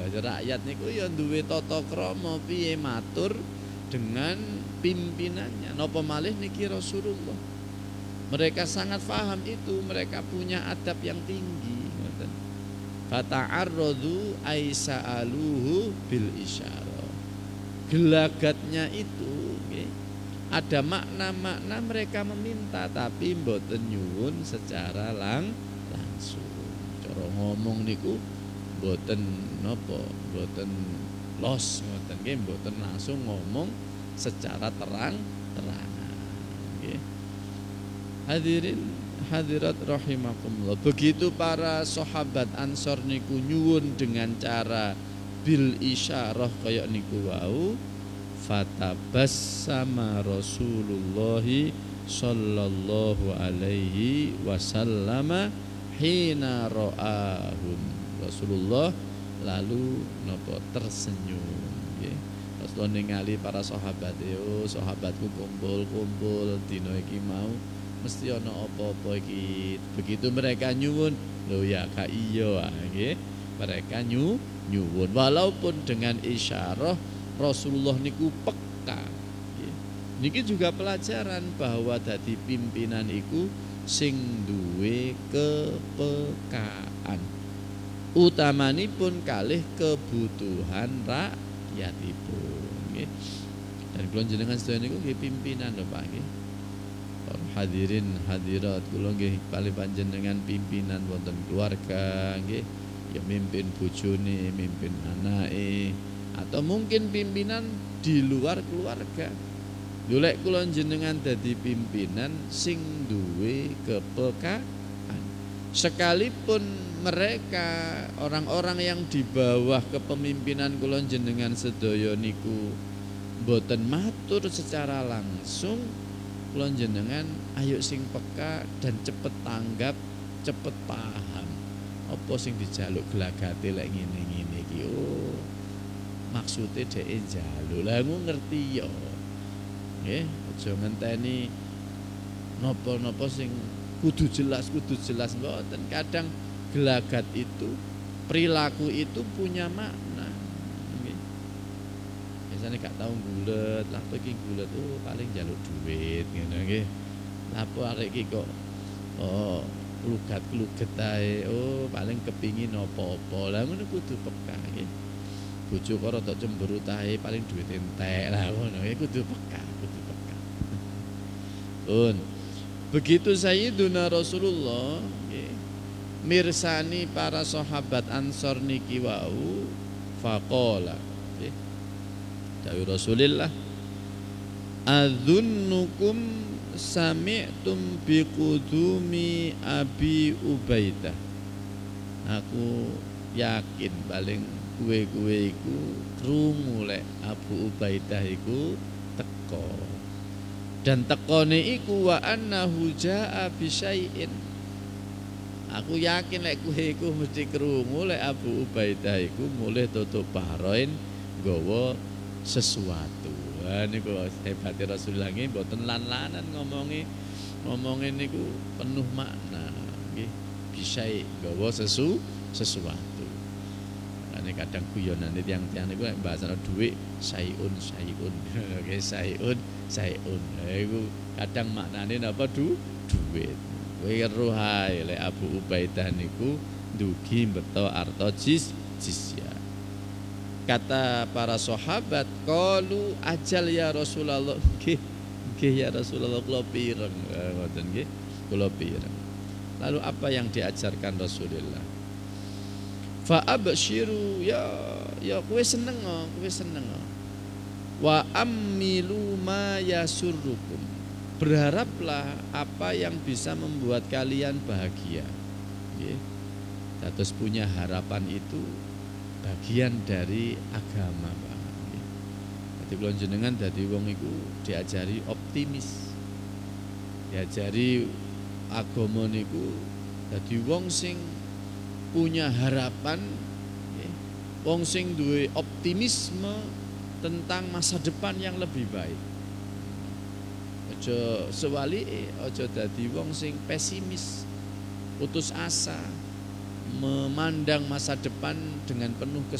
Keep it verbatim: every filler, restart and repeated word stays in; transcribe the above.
Rakyat niku ya duwe tata krama piye matur dengan pimpinannya. Napa malih niki Rasulullah. Mereka sangat paham itu, mereka punya adab yang tinggi, ngoten. Fata'arradu aisa'aluhu bil isyarah. Gelagatnya itu nggih, ada makna-makna mereka meminta tapi mboten nyuwun secara lang langsung. Cara ngomong niku mboten napa, mboten los ngoten nggih, mboten langsung ngomong secara terang-terangan nggih. Hadirin hadirat rahimakumullah. Begitu para sahabat Ansor niku nyuwun dengan cara bil isyarah kaya niku wau, fatabassama Rasulullah sallallahu alaihi wasallam hina ra'ahum. Rasulullah lalu napa tersenyum nggih. Rasulullah ningali para sahabat, yo sahabatku kumpul-kumpul dina iki mau mesti ana apa-apa iki. Begitu mereka nyuwun, lho ya ka iya nggih. Mereka nyu nyuwun walaupun dengan isyarah Rasulullah niku peka. Niki juga pelajaran bahwa dadi pimpinan iku sing duwe kepekaan. Utamanipun kalih kebutuhan rakyatipun nggih. Dan kula jenengan sedaya niku nggih pimpinan lho Pak nggih. Hadirin hadirat kula nggih kalih panjenengan pimpinan wonten keluarga nggih. Ya mimpin bojone, mimpin anake, atau mungkin pimpinan di luar keluarga. Golek kula jenengan dadi pimpinan sing duwe kepekaan. Sekalipun mereka orang-orang yang di bawah kepemimpinan kula jenengan sedaya niku mboten matur secara langsung, kula jenengan ayo sing peka dan cepet tanggap, cepet paham. Apa sing dijaluk gelagate lek ngene-ngene iki. Oh, maksude dhek njaluk. Lah ngono ngerti ya. Nggih, aja ngenteni napa-napa sing kudu jelas, kudu jelas mboten. Kadang gelagat itu, perilaku itu punya makna. Nggih. Biasane gak tau gulet, lha apa iki gulet oh paling njaluk duit ngono nggih. Lha apa arek iki kok oh klugat-kluget ae, oh paling kepingin apa-apa. Lah ngono kudu peka nggih. Bojo kok rada cemberut ae paling duit entek. Lah ngono nggih kudu peka, kudu peka. Pun begitu Sayyiduna Rasulullah nggih mirsani para sahabat Ansor niki wau, faqala nggih. Dawuh Rasulillah, adzunnukum sami'tum biqudumi Abi Ubaidah. Aku yakin paling kuwe-kuwe iku krungu lek Abu Ubaidah iku teko. Dan tekone iku wa annahu jaa bi syai'in. Aku yakin lek kuwe iku mesti krungu lek Abu Ubaidah iku mulih tutup paroin nggawa sesuatu. Wah niku hebate Rasulullah nggih mboten lan-lanan ngomongi ngomongin niku penuh makna nggih. Bisa gawa sesu sesuatu. Ane kadang guyonane tiyang-tiyang niku nek bahasane dhuwit sayun sayun nggih sayun sayun. Lha iku kadang maknane napa du dhuwit. Kowe weruh ae lek Abu Ubaidah niku ndugi beto arta jis jisya. Kata para sahabat, qalu ajal ya Rasulullah. Nggih, nggih ya Rasulullah kula pireng. Ngoten nggih, kula pireng. Lalu apa yang diajarkan Rasulullah? Fa absyiru ya ya kowe seneng, kowe seneng. Wa ammilu ma yasurrukum. Berharaplah apa yang bisa membuat kalian bahagia. Nggih. Dados punya harapan itu bagian dari agama, Pak. Dadi kula jenengan dadi wong iku diajari optimis. Diajari agama niku dadi wong sing punya harapan, nggih. Wong sing duwe optimisme tentang masa depan yang lebih baik. Aja sewalike, aja dadi wong sing pesimis, putus asa, memandang masa depan dengan penuh